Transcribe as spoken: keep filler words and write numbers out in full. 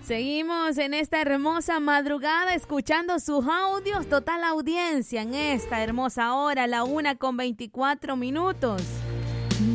Seguimos en esta hermosa madrugada escuchando sus audios, total audiencia en esta hermosa hora, la una con veinticuatro minutos.